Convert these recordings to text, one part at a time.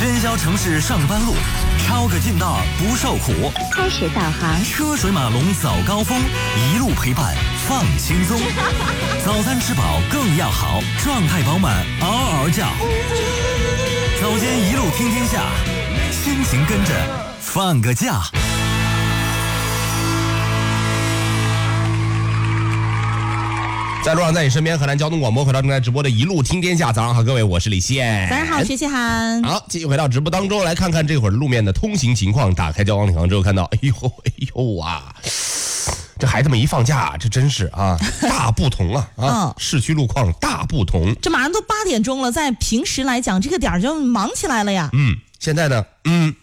喧嚣城市上班路，抄个近道不受苦。 开始导航， 车水马龙早高峰，一路陪伴放轻松。早餐吃饱更要好，状态饱满嗷嗷叫。早间一路听天下，心情跟着放个假。 在路上，在你身边，河南交通广播回到正在直播的一路听天下。早上好，各位，我是李现。 早上好，学习涵。 好，继续回到直播当中，来看看这会儿路面的通行情况。打开交广领航之后，看到，哎呦啊，这孩子们一放假，这真是啊，大不同啊！市区路况大不同。 这马上都8点钟了，在平时来讲，这个点就忙起来了呀。 现在呢，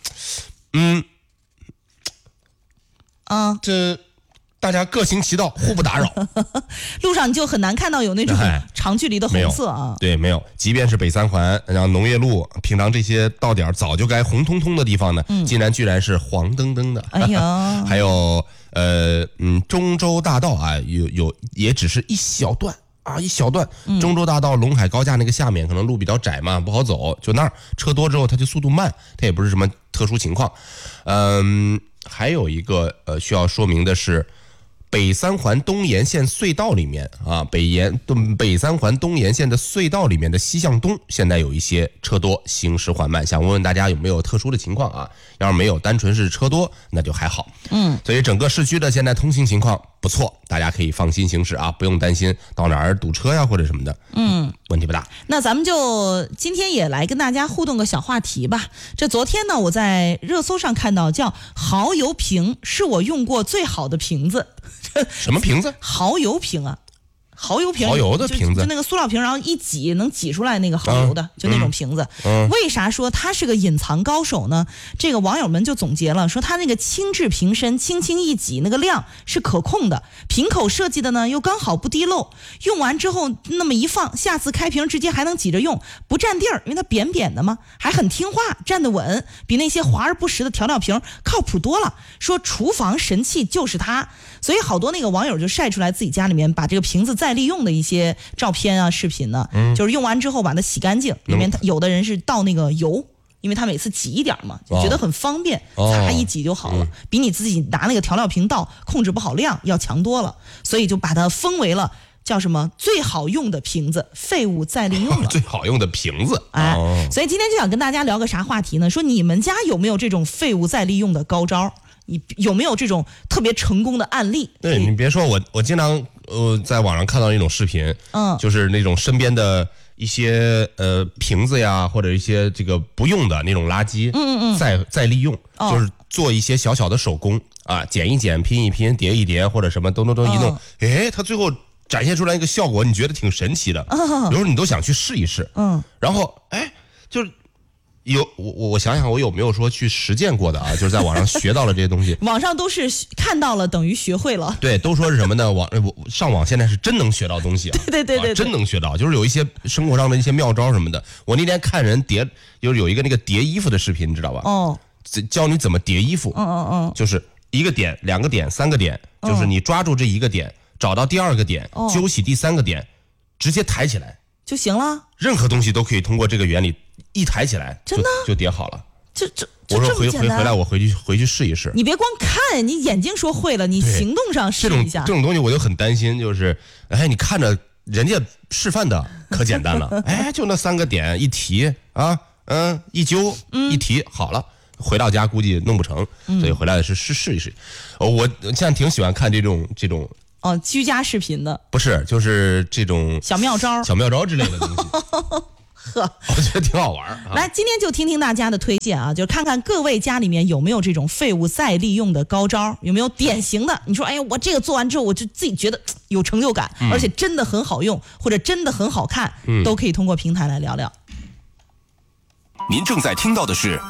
这。大家各行其道，互不打扰。 路上你就很难看到有那种长距离的红色啊。 对，没有。即便是北三环，然后农业路，平常这些到点早就该红彤彤的地方呢，居然是黄澄澄的。 哎呀， 还有中州大道啊，也只是一小段啊，一小段。中州大道陇海高架那个下面可能路比较窄嘛，不好走，就那儿车多之后它就速度慢，它也不是什么特殊情况。还有一个需要说明的是。北三环东沿线隧道里面啊，北三环东沿线的隧道里面的西向东，现在有一些车多，行驶缓慢。想问问大家有没有特殊的情况啊？要是没有，单纯是车多，那就还好。所以整个市区的现在通行情况不错，大家可以放心行驶啊，不用担心到哪儿堵车呀或者什么的。问题不大。 那咱们就今天也来跟大家互动个小话题吧。这昨天呢，我在热搜上看到叫蚝油瓶是我用过最好的瓶子。 什么瓶子？ 蚝油瓶啊，蚝油瓶， 蚝油的瓶子， 就那个塑料瓶，然后一挤能挤出来那个蚝油的，就那种瓶子。为啥说它是个隐藏高手呢？这个网友们就总结了，说它那个轻质瓶身，轻轻一挤，那个量是可控的，瓶口设计的呢又刚好不滴漏，用完之后那么一放，下次开瓶直接还能挤着用，不占地儿，因为它扁扁的嘛，还很听话，站得稳，比那些华而不实的调料瓶靠谱多了。说厨房神器就是它。所以好多那个网友就晒出来自己家里面把这个瓶子再利用的一些照片啊、视频呢，就是用完之后把它洗干净，里面有的人是倒那个油，因为他每次挤一点嘛，就觉得很方便，擦一挤就好了，比你自己拿那个调料瓶倒控制不好量要强多了，所以就把它封为了叫什么最好用的瓶子，废物再利用了。 最好用的瓶子， 所以今天就想跟大家聊个啥话题呢？说你们家有没有这种废物再利用的高招？你有没有这种特别成功的案例？ 对，你别说，我经常在网上看到一种视频，就是那种身边的一些瓶子呀，或者一些这个不用的那种垃圾，再利用，就是做一些小小的手工啊，剪一剪，拼一拼，叠一叠，或者什么咚一弄，它最后展现出来一个效果，你觉得挺神奇的，有时候你都想去试一试，然后就是我想想，我有没有说去实践过的啊？就是在网上学到了这些东西。 网上都是看到了等于学会了。对， 都说是什么呢？上网现在是真能学到东西啊！ 对， 真能学到，就是有一些生活上的一些妙招什么的。我那天看人叠，就是有一个那个叠衣服的视频，你知道吧？教你怎么叠衣服。就是一个点、2个点、3个点，就是你抓住这一个点，找到第2个点，揪起第3个点，直接抬起来就行了。任何东西都可以通过这个原理。一抬起来， 真的就叠好了。 我说回来，我回去试一试。 你别光看，你眼睛说会了，你行动上试一下。 这种东西我就很担心，就是你看着人家示范的可简单了，就那3个点一提啊，一揪一提好了，回到家估计弄不成，所以回来是试一试。我现在挺喜欢看这种。 居家视频的不是，就是这种小妙招之类的东西。我觉得挺好玩。 来，今天就听听大家的推荐啊，就看看各位家里面有没有这种废物再利用的高招，有没有典型的？你说，我这个做完之后，我就自己觉得有成就感，而且真的很好用，或者真的很好看，都可以通过平台来聊聊。 您正在听到的是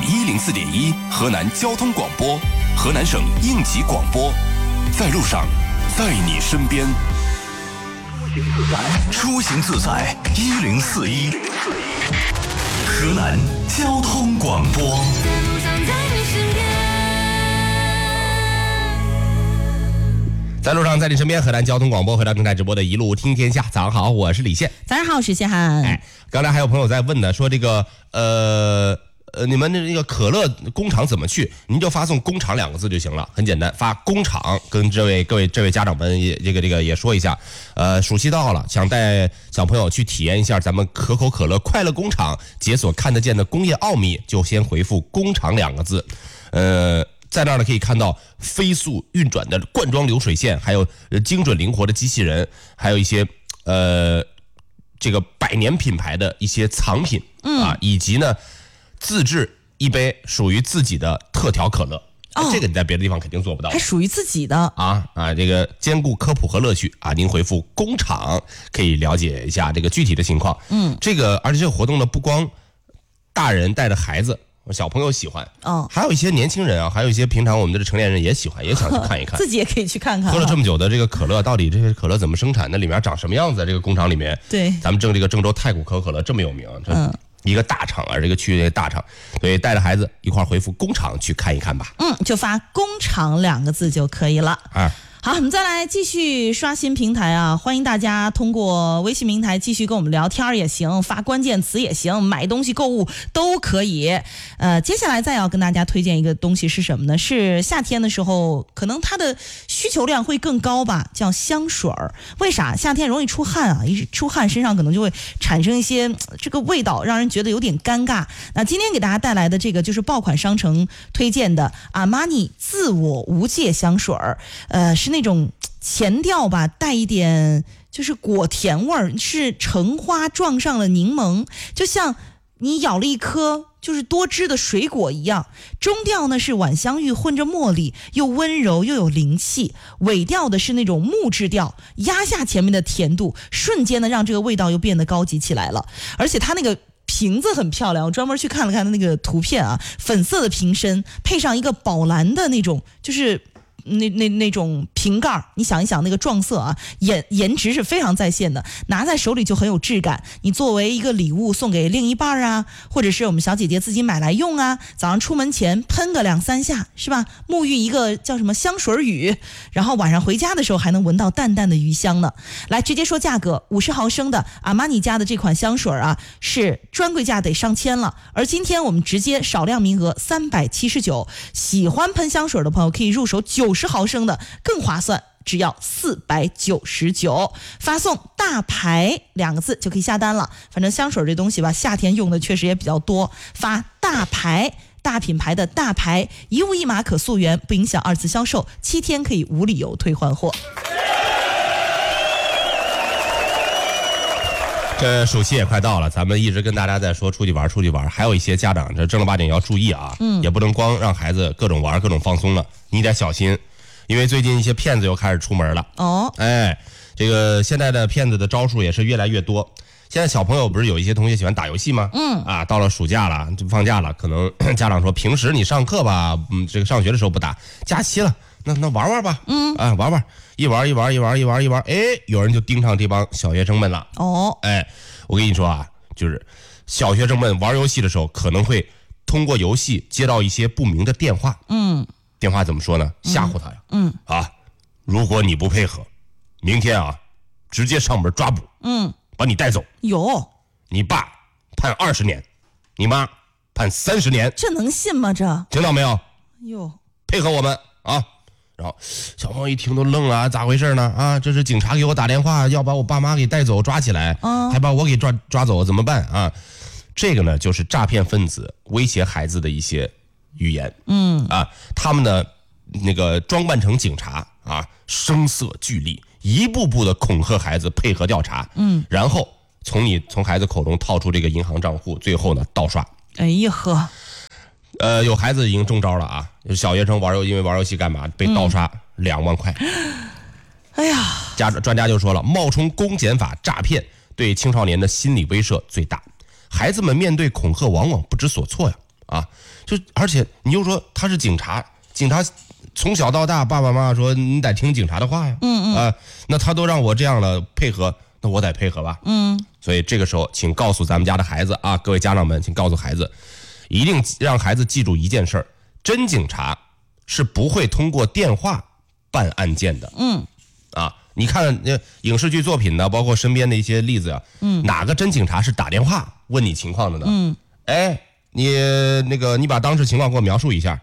FM104.1 河南交通广播，河南省应急广播，在路上，在你身边。出行自在1041，河南交通广播。 在路上，在你身边，河南交通广播，回到正在直播的一路听天下。早上好，我是李现。 早上好，我是谢涵。 刚才还有朋友在问呢，说这个你们那个可乐工厂怎么去？您就发送工厂2个字就行了，很简单，发工厂。跟各位家长们也也说一下，暑期到了，想带小朋友去体验一下咱们可口可乐快乐工厂，解锁看得见的工业奥秘，就先回复工厂2个字。在那儿呢可以看到飞速运转的灌装流水线，还有精准灵活的机器人，还有一些这个百年品牌的一些藏品啊，以及呢自制一杯属于自己的特调可乐。这个你在别的地方肯定做不到， 还属于自己的啊！这个兼顾科普和乐趣啊！您回复工厂可以了解一下这个具体的情况。而且这个活动呢，不光大人带着孩子。小朋友喜欢还有一些年轻人啊，还有一些平常我们的成年人也喜欢，也想去看一看， 自己也可以去看看。 喝了这么久的这个可乐，到底这些可乐怎么生产的？里面长什么样子？这个工厂里面， 对， 咱们这个郑州太古可口可乐这么有名，这一个大厂啊，这个区域的大厂，所以带着孩子一块回复工厂去看一看吧。 就发工厂2个字就可以了。好，我们再来继续刷新平台啊！欢迎大家通过微信平台继续跟我们聊天也行，发关键词也行，买东西购物都可以。接下来再要跟大家推荐一个东西是什么呢？是夏天的时候，可能它的需求量会更高吧，叫香水儿。为啥？夏天容易出汗啊，一出汗身上可能就会产生一些这个味道，让人觉得有点尴尬。那今天给大家带来的这个就是爆款商城推荐的阿玛尼自我无界香水儿，是那种前调吧，带一点就是果甜味儿，是橙花撞上了柠檬，就像你咬了一颗就是多汁的水果一样。中调呢是晚香玉混着茉莉，又温柔又有灵气。尾调的是那种木质调，压下前面的甜度，瞬间的让这个味道又变得高级起来了。而且它那个瓶子很漂亮，我专门去看了看那个图片啊，粉色的瓶身配上一个宝蓝的那种，就是那种瓶盖，你想一想那个撞色啊，颜值是非常在线的，拿在手里就很有质感。你作为一个礼物送给另一半啊，或者是我们小姐姐自己买来用啊，早上出门前喷个2-3下是吧？沐浴一个叫什么香水雨，然后晚上回家的时候还能闻到淡淡的余香呢。来直接说价格，50毫升的阿玛尼家的这款香水啊，是专柜价得上千了，而今天我们直接少量名额379，喜欢喷香水的朋友可以入手90毫升的更划算，只要499，发送大牌2个字就可以下单了。反正香水这东西吧，夏天用的确实也比较多，发大牌大品牌的大牌，1物1码可溯源，不影响2次销售，7天可以无理由退换货。 这暑期也快到了，咱们一直跟大家在说出去玩，还有一些家长这正儿八经要注意啊，也不能光让孩子各种玩各种放松了，你得小心，因为最近一些骗子又开始出门了。这个现在的骗子的招数也是越来越多。现在小朋友不是有一些同学喜欢打游戏吗？到了暑假了，就放假了，可能家长说平时你上课吧，这个上学的时候不打，假期了，那玩玩吧，玩玩，一玩，有人就盯上这帮小学生们了。我跟你说啊，就是小学生们玩游戏的时候，可能会通过游戏接到一些不明的电话。电话怎么说呢？吓唬他呀。如果你不配合，明天啊，直接上门抓捕。把你带走。你爸判20年，你妈判30年。 这能信吗？这听到没有？配合我们啊！然后小朋友一听都愣了，咋回事呢？这是警察给我打电话，要把我爸妈给带走抓起来，还把我给抓走，怎么办啊？这个呢，就是诈骗分子威胁孩子的一些语言。他们呢那个装扮成警察啊，声色俱厉，一步步的恐吓孩子配合调查。然后从孩子口中套出这个银行账户，最后呢盗刷。有孩子已经中招了啊！小学生因为玩游戏干嘛被盗刷2万块。专家就说了，冒充公检法诈骗对青少年的心理威慑最大，孩子们面对恐吓往往不知所措呀。而且你又说他是警察从小到大爸爸妈妈说你得听警察的话呀。那他都让我这样了配合，那我得配合吧。所以这个时候请告诉咱们家的孩子啊，各位家长们请告诉孩子，一定让孩子记住一件事儿，真警察是不会通过电话办案件的。你看影视剧作品呢，包括身边的一些例子哪个真警察是打电话问你情况的呢？ 你把当时情况给我描述一下。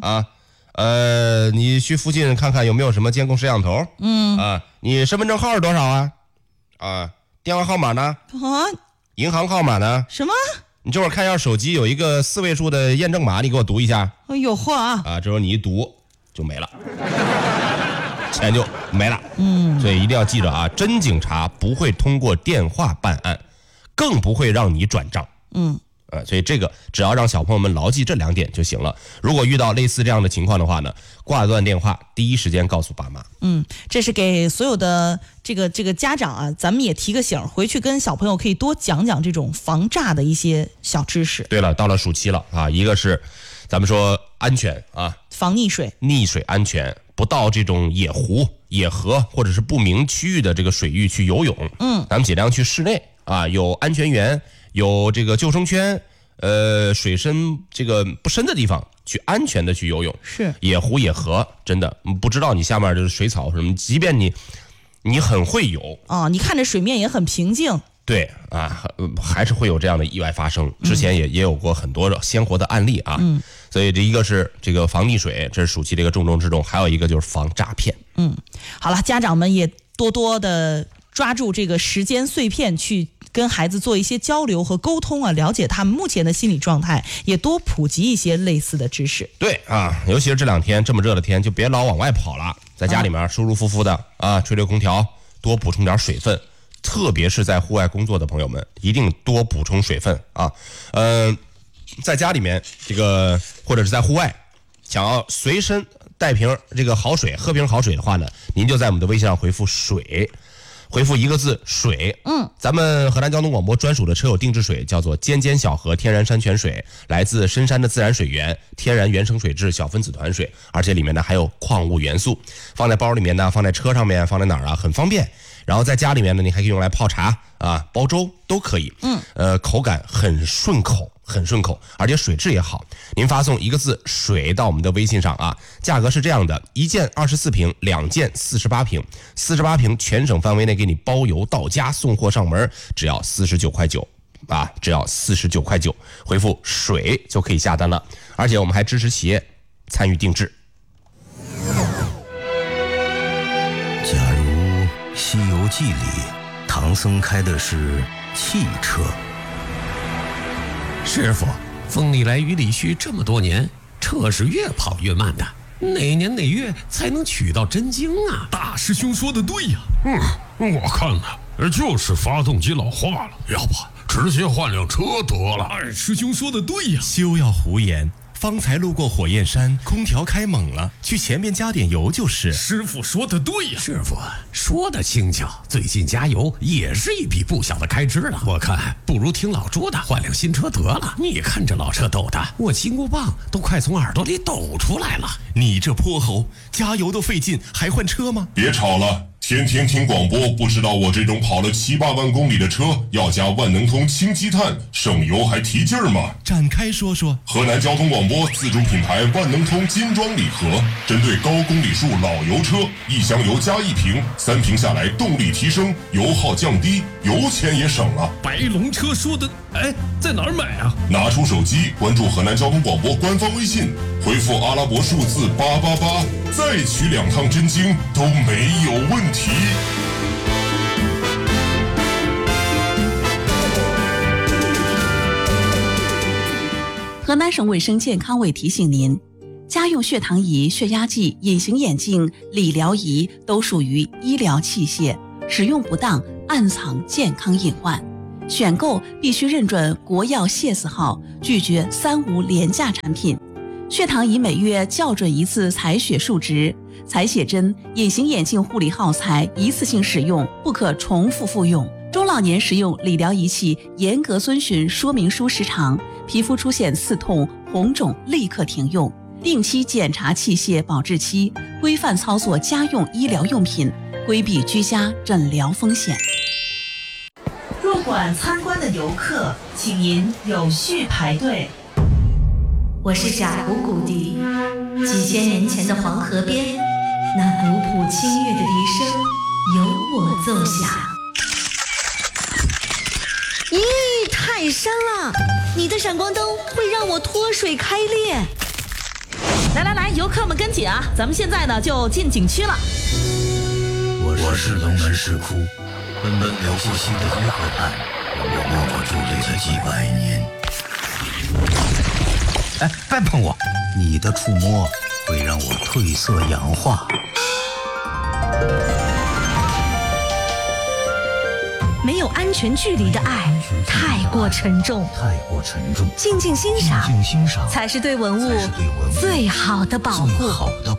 你去附近看看有没有什么监控摄像头。你身份证号是多少啊？电话号码呢？银行号码呢？ 什么？ 你这会儿看一下手机有一个4位数的验证码，你给我读一下。 有货啊！ 这时候你一读就没了，钱就没了。所以一定要记着啊，真警察不会通过电话办案，更不会让你转账。所以这个只要让小朋友们牢记这2点就行了。如果遇到类似这样的情况的话呢，挂断电话，第一时间告诉爸妈。 这是给所有的这个家长啊，咱们也提个醒，回去跟小朋友可以多讲讲这种防诈的一些小知识。 对了，到了暑期了啊，一个是咱们说安全啊， 防溺水， 溺水安全，不到这种野湖、野河或者是不明区域的这个水域去游泳。咱们尽量去室内啊，有安全员。有这个救生圈，水深这个不深的地方去安全的去游泳。 是野湖野河，真的不知道你下面就是水草什么，即便你很会游你看着水面也很平静， 对啊，还是会有这样的意外发生。之前也有过很多鲜活的案例啊。所以这一个是这个防溺水，这是暑期的一个重中之重，还有一个就是防诈骗。 好了，家长们也多多的抓住这个时间碎片去跟孩子做一些交流和沟通啊，了解他们目前的心理状态，也多普及一些类似的知识。 对啊，尤其是这2天这么热的天，就别老往外跑了，在家里面舒舒服服的吹吹空调，多补充点水分，特别是在户外工作的朋友们，一定多补充水分啊。在家里面这个或者是在户外，想要随身带瓶这个好水，喝瓶好水的话呢，您就在我们的微信上回复水。回复一个字水。咱们河南交通广播专属的车友定制水叫做尖尖小河天然山泉水，来自深山的自然水源，天然原生水质小分子团水，而且里面呢还有矿物元素，放在包里面呢，放在车上面，放在哪儿啊，很方便。然后在家里面呢，你还可以用来泡茶啊、煲粥都可以。口感很顺口，而且水质也好。您发送一个字水到我们的微信上啊，价格是这样的，1件24瓶，2件48瓶，48瓶全省范围内给你包邮到家，送货上门，只要49块9啊，只要49块9，回复水就可以下单了。而且我们还支持企业参与定制。 假如《西游记》里唐僧开的是汽车， 师傅，风里来雨里去这么多年，车是越跑越慢的，哪年哪月才能取到真经啊？ 大师兄说的对呀。我看呢，就是发动机老化了，要不直接换辆车得了。二师兄说的对呀。 休要胡言，方才路过火焰山，空调开猛了，去前面加点油就是。 师傅说的对呀。 师傅说的轻巧，最近加油也是一笔不小的开支了。我看不如听老朱的，换辆新车得了。你看这老车抖的，我金箍棒都快从耳朵里抖出来了。 你这泼猴，加油都费劲，还换车吗？ 别吵了。天天听广播，不知道我这种跑了7、8万公里的车要加万能通氢积碳，省油还提劲儿吗？ 展开说说。 河南交通广播自主品牌万能通金装礼盒，针对高公里数老油车，1箱油加1瓶，3瓶下来动力提升，油耗降低，油钱也省了。 白龙车说的，在哪儿买啊？ 拿出手机关注河南交通广播官方微信，回复阿拉伯数字888，再取2趟真经都没有问题。 河南省卫生健康委提醒您，家用血糖仪、血压计、隐形眼镜、理疗仪都属于医疗器械，使用不当暗藏健康隐患。选购必须认准国药谢字号，拒绝3无廉价产品。血糖仪每月校准一次采血数值，采血针、隐形眼镜护理耗材一次性使用，不可重复复用。中老年使用理疗仪器严格遵循说明书时长，皮肤出现刺痛、红肿立刻停用。定期检查器械保质期，规范操作家用医疗用品，规避居家诊疗风险。 入馆参观的游客，请您有序排队。 我是贾湖谷笛，几千年前的黄河边，那古朴清越的笛声由我奏响。 咦，太太深了，你的闪光灯会让我脱水开裂。 来，游客们跟紧啊！咱们现在呢就进景区了。 我是龙门石窟，奔流不息的银河畔，我默默伫立了几百年。哎，别碰我！你的触摸会让我褪色氧化。 没有安全距离的爱太过沉重，静静欣赏才是对文物最好的保护。